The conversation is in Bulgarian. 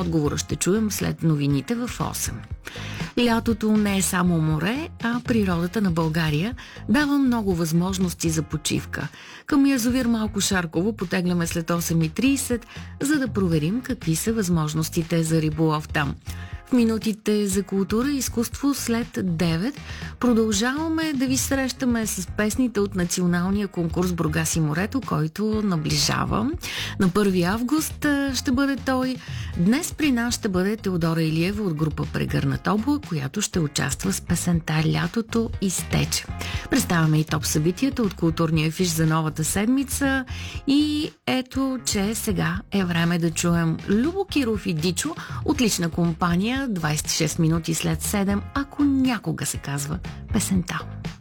Отговора ще чуем след новините в 8. Лятото не е само море, а природата на България дава много възможности за почивка. Към язовир Малко Шарково потегляме след 8:30, за да проверим какви са възможностите за риболов там. В минутите за култура и изкуство след 9 продължаваме да ви срещаме с песните от националния конкурс Бургас и морето, който наближава. На 1 август ще бъде той. Днес при нас ще бъде Теодора Илиева от група Прегърнат облак, която ще участва с песента "Лятото изтече". Представяме и топ събитията от културния фиш за новата седмица и ето, че сега е време да чуем Любо Киров и Дичо, отлична компания, 26 минути след 7, ако някога се казва песента.